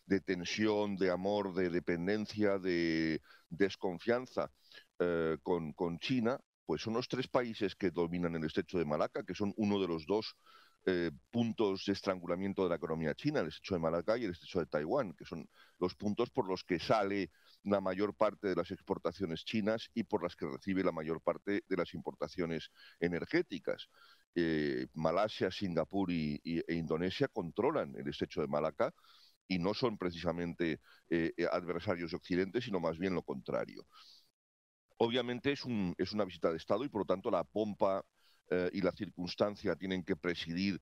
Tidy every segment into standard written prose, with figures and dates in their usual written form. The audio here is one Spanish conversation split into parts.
de tensión, de amor, de dependencia, de desconfianza con China, pues son los tres países que dominan el estrecho de Malaca, que son uno de los dos puntos de estrangulamiento de la economía china, el estrecho de Malaca y el estrecho de Taiwán, que son los puntos por los que sale la mayor parte de las exportaciones chinas y por las que recibe la mayor parte de las importaciones energéticas. Malasia, Singapur e Indonesia controlan el estrecho de Malaca y no son precisamente adversarios de Occidente, sino más bien lo contrario. Obviamente es una visita de Estado y por lo tanto la pompa y la circunstancia tienen que presidir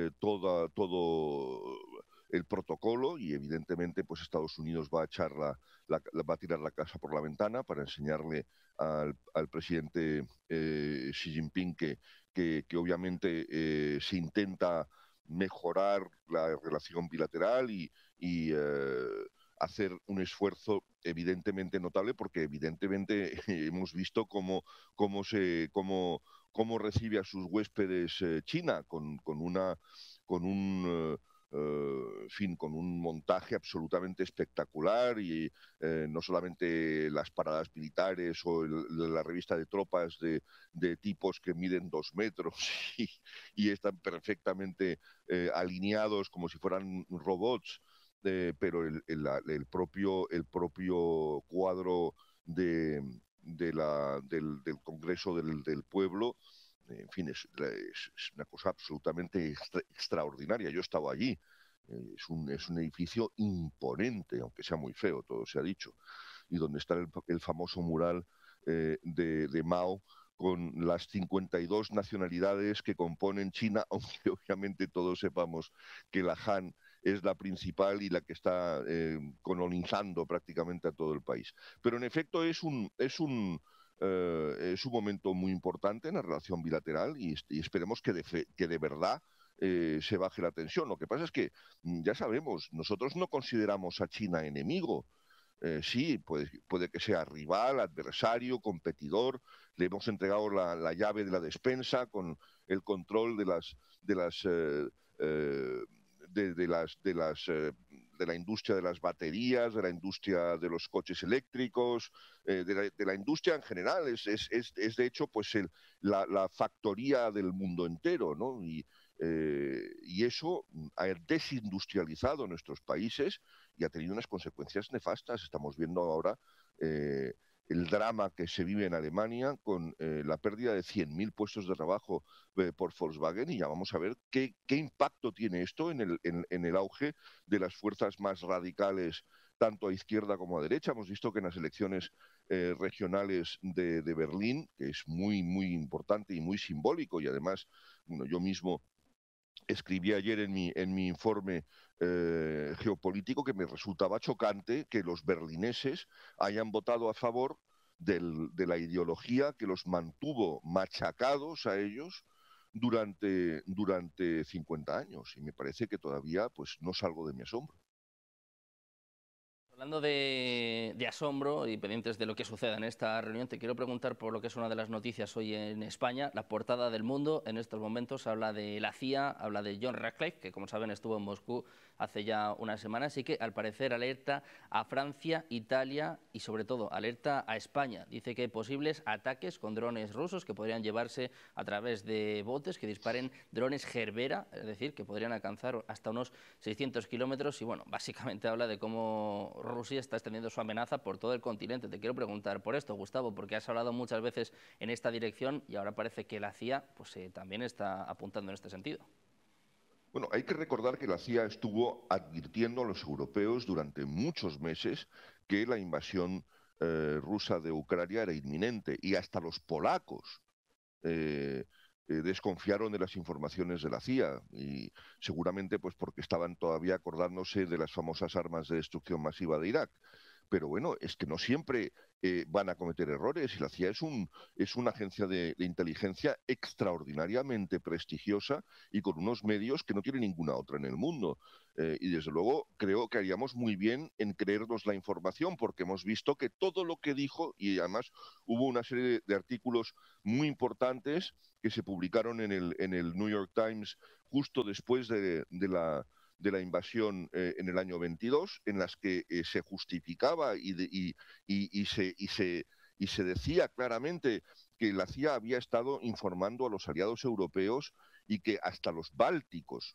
todo el protocolo y evidentemente pues Estados Unidos va a echar va a tirar la casa por la ventana para enseñarle al presidente Xi Jinping que obviamente se intenta mejorar la relación bilateral y hacer un esfuerzo evidentemente notable, porque evidentemente hemos visto cómo recibe a sus huéspedes China con un en fin, con un montaje absolutamente espectacular y no solamente las paradas militares o la revista de tropas de tipos que miden 2 metros y están perfectamente alineados como si fueran robots, pero el propio cuadro del Congreso del Pueblo, en fin, es una cosa absolutamente extraordinaria. Yo he estado allí. Es un edificio imponente, aunque sea muy feo, todo se ha dicho, y donde está el famoso mural de Mao con las 52 nacionalidades que componen China, aunque obviamente todos sepamos que la Han es la principal y la que está colonizando prácticamente a todo el país. Pero en efecto es un momento muy importante en la relación bilateral y esperemos que de verdad se baje la tensión. Lo que pasa es que ya sabemos, nosotros no consideramos a China enemigo. Sí, puede que sea rival, adversario, competidor. Le hemos entregado la llave de la despensa con el control de las eh, de la industria de las baterías, de la industria de los coches eléctricos, de la industria en general. Es de hecho pues la factoría del mundo entero, ¿no? Y eso ha desindustrializado nuestros países y ha tenido unas consecuencias nefastas. Estamos viendo ahora eh, el drama que se vive en Alemania con la pérdida de 100.000 puestos de trabajo por Volkswagen, y ya vamos a ver qué impacto tiene esto en el auge de las fuerzas más radicales, tanto a izquierda como a derecha. Hemos visto que en las elecciones regionales de Berlín, que es muy, muy importante y muy simbólico, y además, bueno, yo mismo escribí ayer en mi informe geopolítico que me resultaba chocante que los berlineses hayan votado a favor de la ideología que los mantuvo machacados a ellos durante 50 años. Y me parece que todavía pues, no salgo de mi asombro. Hablando de asombro y pendientes de lo que suceda en esta reunión, te quiero preguntar por lo que es una de las noticias hoy en España. La portada del Mundo en estos momentos habla de la CIA, habla de John Ratcliffe, que como saben estuvo en Moscú hace ya unas semanas y que al parecer alerta a Francia, Italia y sobre todo alerta a España. Dice que hay posibles ataques con drones rusos que podrían llevarse a través de botes que disparen drones Gerbera, es decir, que podrían alcanzar hasta unos 600 kilómetros y bueno, básicamente habla de cómo Rusia está extendiendo su amenaza por todo el continente. Te quiero preguntar por esto, Gustavo, porque has hablado muchas veces en esta dirección y ahora parece que la CIA pues, también está apuntando en este sentido. Bueno, hay que recordar que la CIA estuvo advirtiendo a los europeos durante muchos meses que la invasión rusa de Ucrania era inminente y hasta los polacos eh, desconfiaron de las informaciones de la CIA y seguramente pues porque estaban todavía acordándose de las famosas armas de destrucción masiva de Irak. Pero bueno, es que no siempre van a cometer errores y la CIA es una agencia de inteligencia extraordinariamente prestigiosa y con unos medios que no tiene ninguna otra en el mundo. Y desde luego creo que haríamos muy bien en creernos la información porque hemos visto que todo lo que dijo, y además hubo una serie de artículos muy importantes que se publicaron en el New York Times justo después de la invasión en el año 22, en las que se justificaba y se decía claramente que la CIA había estado informando a los aliados europeos y que hasta los bálticos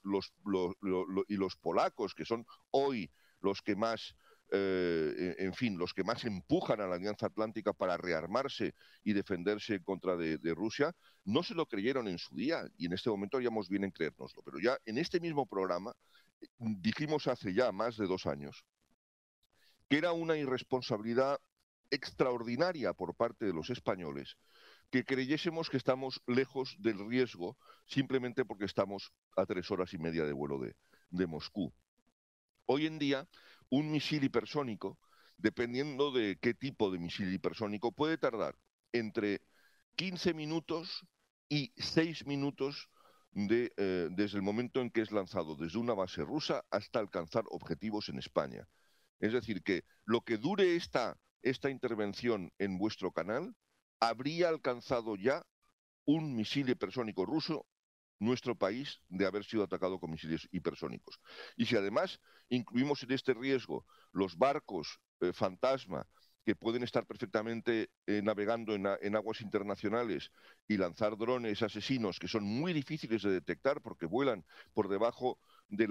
y los polacos, que son hoy los que más, en fin, los que más empujan a la Alianza Atlántica para rearmarse y defenderse en contra de Rusia, no se lo creyeron en su día y en este momento haríamos bien en creérnoslo. Pero ya en este mismo programa dijimos hace ya más de 2 años que era una irresponsabilidad extraordinaria por parte de los españoles que creyésemos que estamos lejos del riesgo simplemente porque estamos a 3 horas y media de vuelo de Moscú. Hoy en día, un misil hipersónico, dependiendo de qué tipo de misil hipersónico, puede tardar entre 15 minutos y 6 minutos desde el momento en que es lanzado desde una base rusa hasta alcanzar objetivos en España. Es decir, que lo que dure esta intervención en vuestro canal habría alcanzado ya un misil hipersónico ruso nuestro país de haber sido atacado con misiles hipersónicos. Y si además incluimos en este riesgo los barcos fantasma que pueden estar perfectamente navegando en aguas internacionales y lanzar drones asesinos que son muy difíciles de detectar porque vuelan por debajo de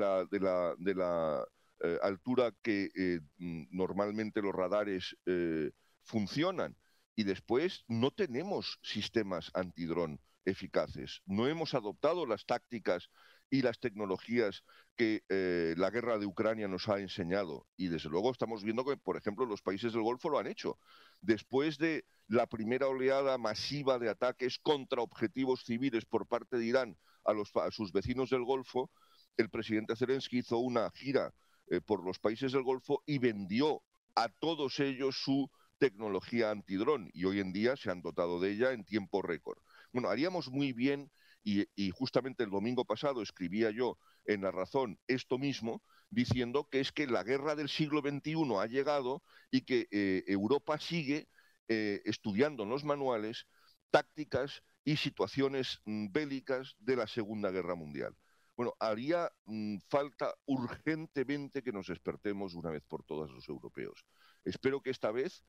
la altura que normalmente los radares funcionan. Y después no tenemos sistemas antidrón eficaces. No hemos adoptado las tácticas y las tecnologías que la guerra de Ucrania nos ha enseñado. Y desde luego estamos viendo que, por ejemplo, los países del Golfo lo han hecho. Después de la primera oleada masiva de ataques contra objetivos civiles por parte de Irán a sus vecinos del Golfo, el presidente Zelensky hizo una gira por los países del Golfo y vendió a todos ellos su tecnología antidrón y hoy en día se han dotado de ella en tiempo récord. Bueno, haríamos muy bien, y justamente el domingo pasado escribía yo en La Razón esto mismo, diciendo que es que la guerra del siglo XXI ha llegado y que Europa sigue estudiando en los manuales tácticas y situaciones bélicas de la Segunda Guerra Mundial. Bueno, haría falta urgentemente que nos despertemos una vez por todas los europeos. Espero que esta vez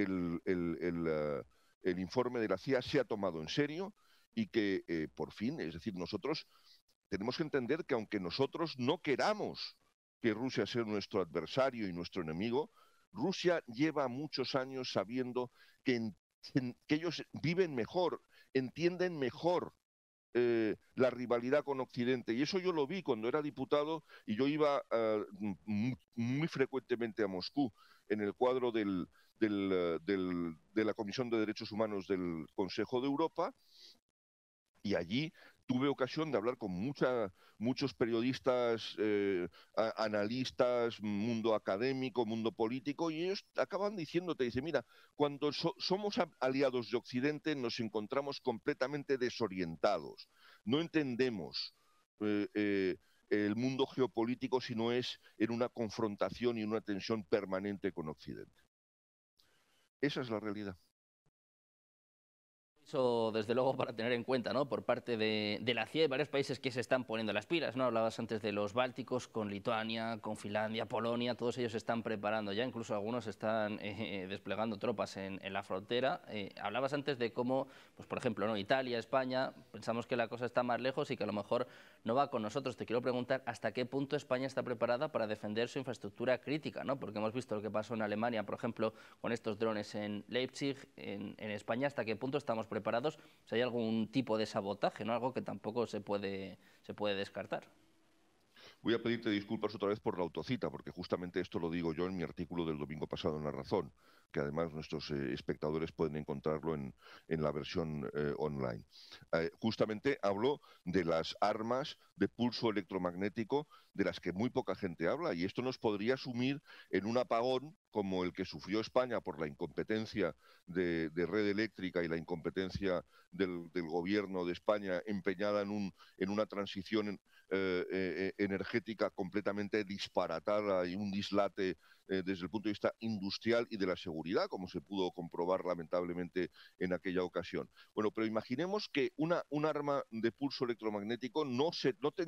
el informe de la CIA sea tomado en serio y que por fin, es decir, nosotros tenemos que entender que aunque nosotros no queramos que Rusia sea nuestro adversario y nuestro enemigo, Rusia lleva muchos años sabiendo que ellos viven mejor, entienden mejor la rivalidad con Occidente. Y eso yo lo vi cuando era diputado y yo iba muy frecuentemente a Moscú en el cuadro de la Comisión de Derechos Humanos del Consejo de Europa y allí tuve ocasión de hablar con muchos periodistas, analistas, mundo académico, mundo político, y ellos acaban diciéndote, dice, mira, cuando somos aliados de Occidente nos encontramos completamente desorientados, no entendemos el mundo geopolítico si no es en una confrontación y una tensión permanente con Occidente. Esa es la realidad. Eso, desde luego, para tener en cuenta, ¿no? Por parte de la CIA y varios países que se están poniendo las pilas, ¿no? Hablabas antes de los bálticos, con Lituania, con Finlandia, Polonia, todos ellos se están preparando ya, incluso algunos están desplegando tropas en la frontera. Hablabas antes de cómo, pues por ejemplo, ¿no? Italia, España, pensamos que la cosa está más lejos y que a lo mejor no va con nosotros. Te quiero preguntar hasta qué punto España está preparada para defender su infraestructura crítica, ¿no? Porque hemos visto lo que pasó en Alemania, por ejemplo, con estos drones en Leipzig, en España, hasta qué punto estamos preparados si hay algún tipo de sabotaje, ¿no? Algo que tampoco se puede descartar. Voy a pedirte disculpas otra vez por la autocita, porque justamente esto lo digo yo en mi artículo del domingo pasado en La Razón, que además nuestros espectadores pueden encontrarlo en la versión online. Justamente hablo de las armas de pulso electromagnético de las que muy poca gente habla, y esto nos podría sumir en un apagón como el que sufrió España por la incompetencia de red eléctrica y la incompetencia del gobierno de España empeñada en una transición energética completamente disparatada y un dislate desde el punto de vista industrial y de la seguridad, como se pudo comprobar lamentablemente en aquella ocasión. Bueno, pero imaginemos que un arma de pulso electromagnético no